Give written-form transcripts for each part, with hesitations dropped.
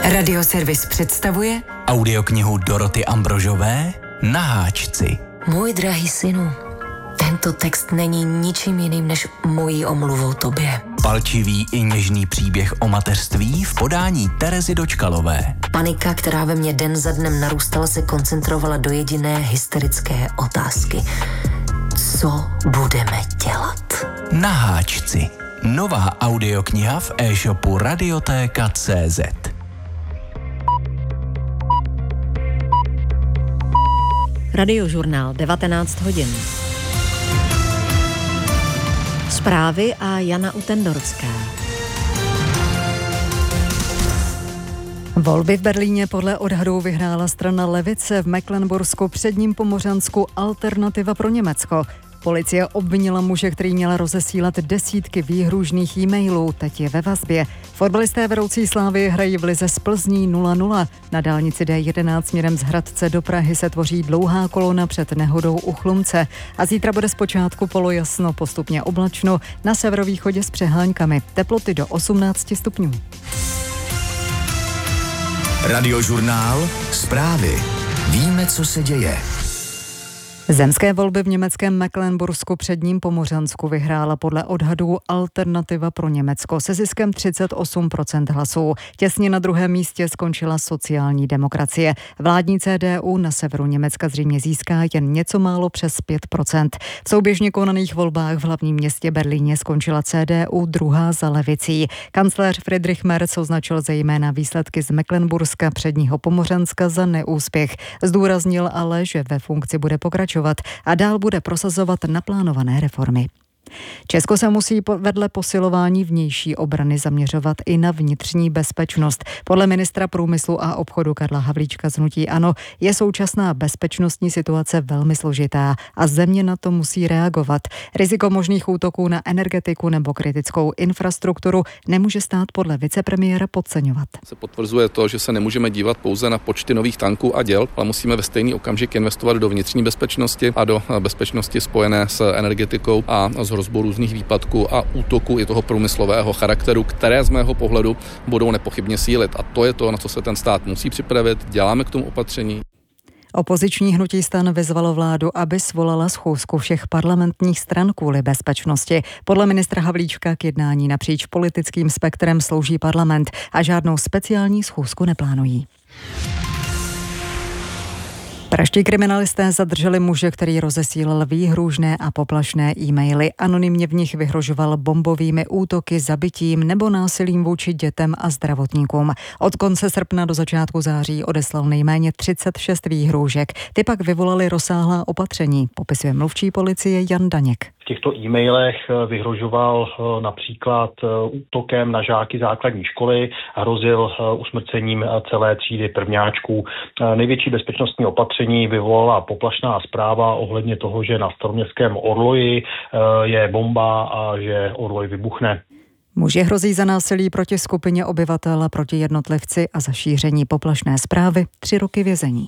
Radioservis představuje audioknihu Doroty Ambrožové Na háčci. Můj drahý synu, tento text není ničím jiným než mojí omluvou tobě. Palčivý i něžný příběh o mateřství v podání Terezy Dočkalové. Panika, která ve mně den za dnem narůstala, se koncentrovala do jediné hysterické otázky. Co budeme dělat? Na háčci. Nová audiokniha v e-shopu Radiotéka.cz. Radiožurnál 19 hodin. Zprávy a Jana Utendorská. Volby v Berlíně podle odhadů vyhrála strana levice, v Mecklenbursku, Předním Pomořansku Alternativa pro Německo. Policie obvinila muže, který měl rozesílat desítky výhružných e-mailů, teď je ve vazbě. Fotbalisté vedoucí Slávy hrají v lize s Plzní 0-0. Na dálnici D11 směrem z Hradce do Prahy se tvoří dlouhá kolona před nehodou u Chlumce. A zítra bude zpočátku polojasno, postupně oblačno, na severovýchodě s přeháňkami. Teploty do 18 stupňů. Radiožurnál Zprávy. Víme, co se děje. Zemské volby v německém Mecklenbursku Předním Pomořansku vyhrála podle odhadů Alternativa pro Německo se ziskem 38% hlasů. Těsně na druhém místě skončila sociální demokracie. Vládní CDU na severu Německa zřejmě získá jen něco málo přes 5%. V souběžně konaných volbách v hlavním městě Berlíně skončila CDU druhá za levicí. Kancléř Friedrich Merz označil zejména výsledky z Mecklenburska Předního Pomořanska za neúspěch. Zdůraznil ale, že ve funkci bude pokračovat a dál bude prosazovat naplánované reformy. Česko se musí vedle posilování vnější obrany zaměřovat i na vnitřní bezpečnost. Podle ministra průmyslu a obchodu Karla Havlíčka z hnutí ANO je současná bezpečnostní situace velmi složitá a země na to musí reagovat. Riziko možných útoků na energetiku nebo kritickou infrastrukturu nemůže stát podle vicepremiéra podceňovat. Se potvrzuje to, že se nemůžeme dívat pouze na počty nových tanků a děl, ale musíme ve stejný okamžik investovat do vnitřní bezpečnosti a do bezpečnosti spojené s energetikou a s hrozbou různých výpadků a útoků i toho průmyslového charakteru, které z mého pohledu budou nepochybně sílit. A to je to, na co se ten stát musí připravit. Děláme k tomu opatření. Opoziční hnutí STAN vyzvalo vládu, aby svolala schůzku všech parlamentních stran kvůli bezpečnosti. Podle ministra Havlíčka k jednání napříč politickým spektrem slouží parlament a žádnou speciální schůzku neplánují. Pražští kriminalisté zadrželi muže, který rozesílal výhružné a poplašné e-maily. Anonymně v nich vyhrožoval bombovými útoky, zabitím nebo násilím vůči dětem a zdravotníkům. Od konce srpna do začátku září odeslal nejméně 36 výhrůžek. Ty pak vyvolaly rozsáhlá opatření, popisuje mluvčí policie Jan Daněk. V těchto e-mailech vyhrožoval například útokem na žáky základní školy, hrozil usmrcením celé třídy prvňáčků. Největší bezpečnostní opatření vyvolala poplašná zpráva ohledně toho, že na staroměstském Orloji je bomba a že Orloj vybuchne. Muži hrozí za násilí proti skupině obyvatel a proti jednotlivci a za šíření poplašné zprávy 3 roky vězení.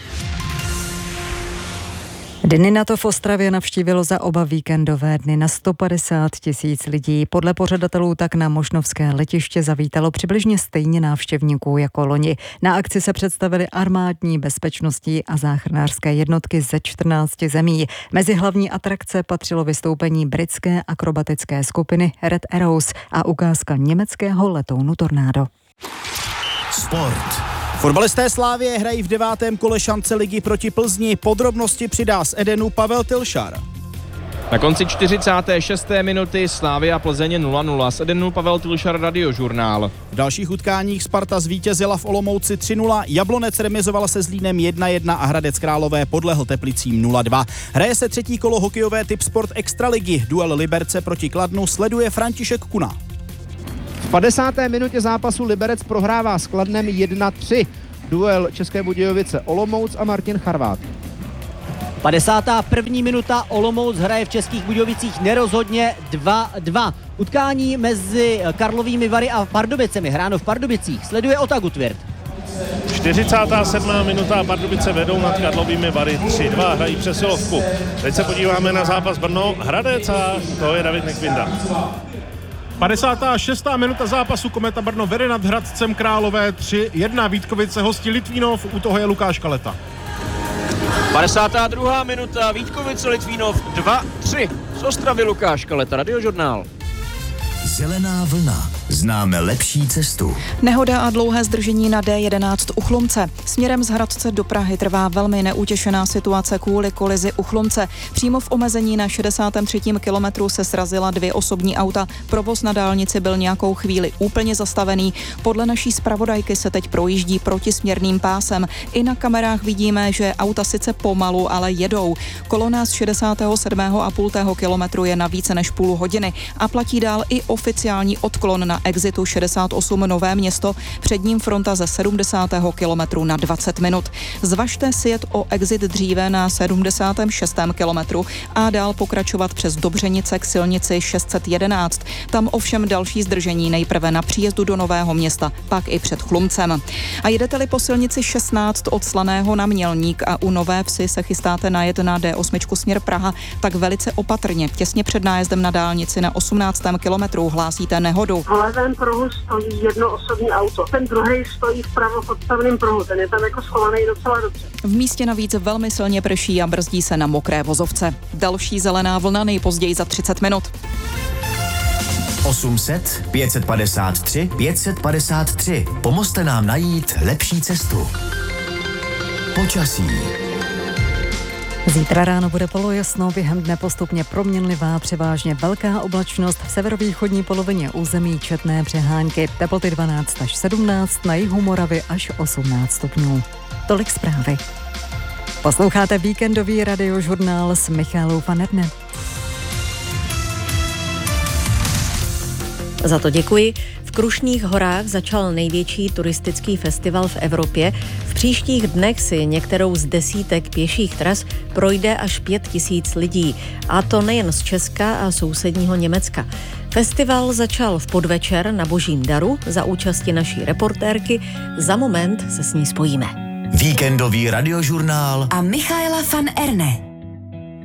Dny NATO v Ostravě navštívilo za oba víkendové dny na 150 000 lidí. Podle pořadatelů tak na mošnovské letiště zavítalo přibližně stejně návštěvníků jako loni. Na akci se představily armádní, bezpečnostní a záchranářské jednotky ze 14 zemí. Mezi hlavní atrakce patřilo vystoupení britské akrobatické skupiny Red Arrows a ukázka německého letounu Tornado. Sport. Fotbalisté Slávie hrají v 9. kole šance ligy proti Plzni. Podrobnosti přidá z Edenu Pavel Tylšar. Na konci 46. minuty Slavia Plzeň 0-0. Z Edenu Pavel Tylšar, Radiožurnál. V dalších utkáních Sparta zvítězila v Olomouci 3-0, Jablonec remizoval se Zlínem 1-1 a Hradec Králové podlehl Teplicím 0-2. Hraje se 3. kolo hokejové Tipsport Extraligy. Duel Liberce proti Kladnu sleduje František Kuna. V 50. minutě zápasu Liberec prohrává s Kladnem 1-3. Duel České Budějovice Olomouc a Martin Charvát. 51. minuta, Olomouc hraje v Českých Budějovicích nerozhodně 2-2. Utkání mezi Karlovými Vary a Pardubicemi, hráno v Pardubicích, sleduje Ota Gutwirth. 47. minuta, Pardubice vedou nad Karlovými Vary 3-2, hrají přesilovku. Teď se podíváme na zápas Brno Hradec a to je David Nekvinda. 56. minuta zápasu, Kometa Brno vede nad Hradcem Králové 3-1. Vítkovice hostí Litvínov, u toho je Lukáš Kaleta. 52. minuta, Vítkovice Litvínov 2-3. Z Ostravy Lukáš Kaleta, Radiožurnál. Zelená vlna. Známe lepší cestu. Nehoda a dlouhé zdržení na D11 u Chlumce. Směrem z Hradce do Prahy trvá velmi neutěšená situace kvůli kolizi u Chlumce. Přímo v omezení na 63. kilometru se srazila 2 osobní auta. Provoz na dálnici byl nějakou chvíli úplně zastavený. Podle naší zpravodajky se teď projíždí protisměrným pásem. I na kamerách vidíme, že auta sice pomalu, ale jedou. Kolona z 67,5 kilometru je na více než půl hodiny a platí dál i oficiální odklon na exitu 68 Nové Město, před ním fronta ze 70. kilometru na 20 minut. Zvažte si jet o exit dříve na 76. kilometru a dál pokračovat přes Dobřenice k silnici 611. Tam ovšem další zdržení nejprve na příjezdu do Nového Města, pak i před Chlumcem. A jedete-li po silnici 16 od Slaného na Mělník a u Nové Vsi se chystáte najet na D8 směr Praha, tak velice opatrně. Těsně před nájezdem na dálnici na 18. kilometru hlásíte nehodu. V levém pruhu stojí jedno osobní auto. Ten druhý stojí vpravo v odstavném pruhu. Ten je tam jako schovaný docela dobře. V místě navíc velmi silně prší a brzdí se na mokré vozovce. Další zelená vlna nejpozději za 30 minut. 800 553 553. Pomozte nám najít lepší cestu. Počasí. Zítra ráno bude polojasno, během dne postupně proměnlivá, převážně velká oblačnost, v severovýchodní polovině území četné přehánky, teploty 12 až 17, na jihu Moravy až 18 stupňů. Tolik zprávy. Posloucháte víkendový radiožurnál s Michálou van Erne. Za to děkuji. V Krušných horách začal největší turistický festival v Evropě. V příštích dnech si některou z desítek pěších tras projde až 5 000 lidí. A to nejen z Česka a sousedního Německa. Festival začal v podvečer na Božím daru za účasti naší reportérky. Za moment se s ní spojíme. Víkendový radiožurnál a Michaela van Erne.